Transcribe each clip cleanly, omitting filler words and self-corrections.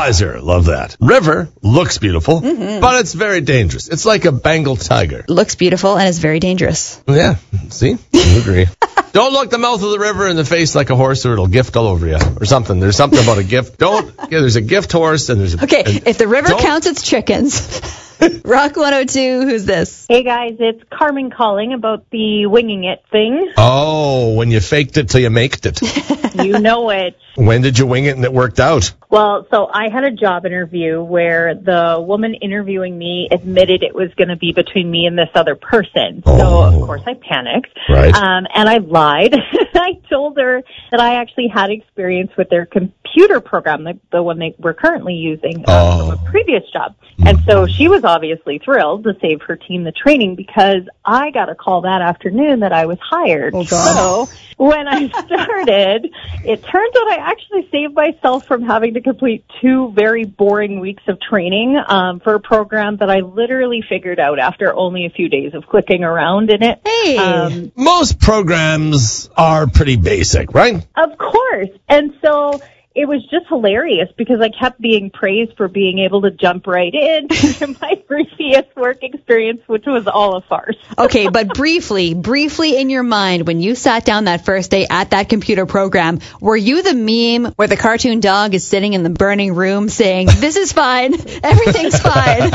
Budweiser, love that. River looks beautiful, but it's very dangerous. It's like a Bengal tiger. Looks beautiful and is very dangerous. Yeah, see? You agree. Don't look the mouth of the river in the face like a horse or it'll gift all over you or something. There's something about a gift. There's a gift horse and there's a... Okay, if the river counts its chickens... Rock 102, who's this? Hey guys, it's Carmen calling about the winging it thing. Oh, when you faked it till you maked it. You know it. When did you wing it and it worked out? Well, so I had a job interview where the woman interviewing me admitted it was going to be between me and this other person. Oh. So, of course, I panicked. Right. And I lied. I told her that I actually had experience with their computer program, the one they were currently using from a previous job. And so she was obviously thrilled to save her team the training because I got a call that afternoon that I was hired. Oh, God. So when I started, it turns out I actually saved myself from having to complete 2 very boring weeks of training for a program that I literally figured out after only a few days of clicking around in it. Hey! Most programs are pretty basic, right? Of course. And so it was just hilarious because I kept being praised for being able to jump right into my previous work experience, which was all a farce. Okay, but briefly in your mind, when you sat down that first day at that computer program, were you the meme where the cartoon dog is sitting in the burning room saying, "This is fine, everything's fine"?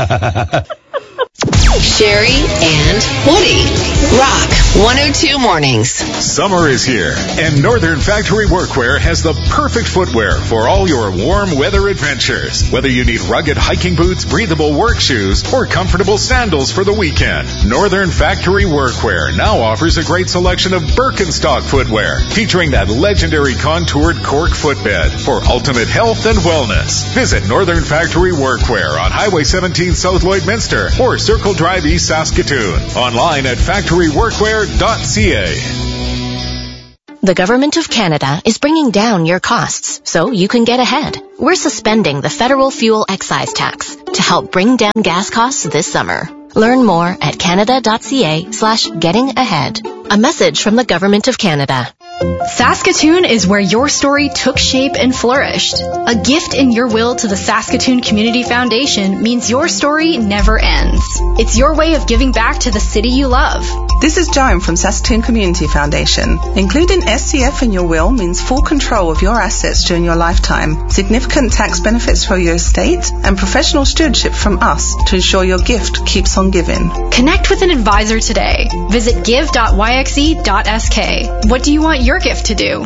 Sherry and Woody. Rock 102 Mornings. Summer is here, and Northern Factory Workwear has the perfect footwear for all your warm weather adventures. Whether you need rugged hiking boots, breathable work shoes, or comfortable sandals for the weekend, Northern Factory Workwear now offers a great selection of Birkenstock footwear, featuring that legendary contoured cork footbed for ultimate health and wellness. Visit Northern Factory Workwear on Highway 17 South Lloydminster or Circle Drive East Saskatoon. Online at factoryworkwear.ca. The Government of Canada is bringing down your costs so you can get ahead. We're suspending the federal fuel excise tax to help bring down gas costs this summer. Learn more at canada.ca/getting-ahead. A message from the Government of Canada. Saskatoon is where your story took shape and flourished. A gift in your will to the Saskatoon Community Foundation means your story never ends. It's your way of giving back to the city you love. This is Joan from Saskatoon Community Foundation. Including SCF in your will means full control of your assets during your lifetime, significant tax benefits for your estate, and professional stewardship from us to ensure your gift keeps on giving. Connect with an advisor today. Visit give.yxe.sk. What do you want your gift to do?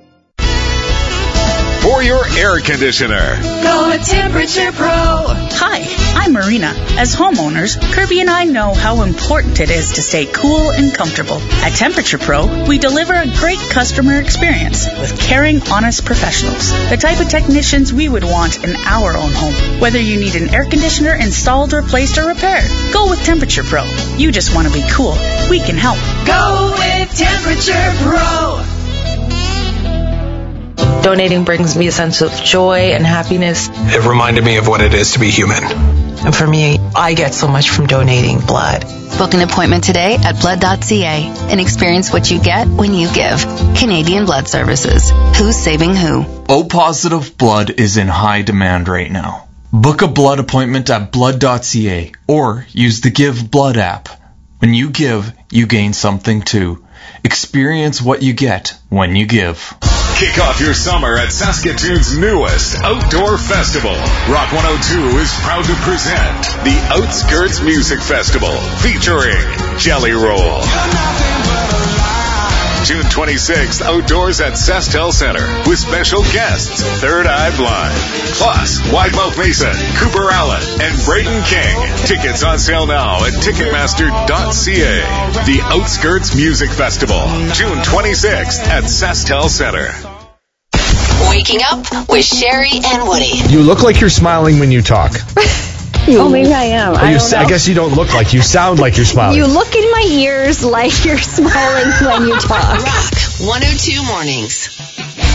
For your air conditioner. Go with Temperature Pro. Hi, I'm Marina. As homeowners, Kirby and I know how important it is to stay cool and comfortable. At Temperature Pro, we deliver a great customer experience with caring, honest professionals. The type of technicians we would want in our own home. Whether you need an air conditioner installed, replaced, or repaired, go with Temperature Pro. You just want to be cool. We can help. Go with Temperature Pro. Donating brings me a sense of joy and happiness. It reminded me of what it is to be human. And for me, I get so much from donating blood. Book an appointment today at blood.ca and experience what you get when you give. Canadian Blood Services. Who's saving who? O-positive blood is in high demand right now. Book a blood appointment at blood.ca or use the Give Blood app. When you give, you gain something too. Experience what you get when you give. Kick off your summer at Saskatoon's newest outdoor festival. Rock 102 is proud to present the Outskirts Music Festival featuring Jelly Roll. June 26th, outdoors at Sastel Center with special guests Third Eye Blind, plus Widemouth Mason, Cooper Allen, and Braden King. Tickets on sale now at Ticketmaster.ca. The Outskirts Music Festival, June 26th at Sastel Center. Waking up with Sherry and Woody. You look like you're smiling when you talk. Oh, maybe I am. I guess you don't look like you sound like you're smiling. You look in my ears like you're smiling when you talk. Rock 102 Mornings.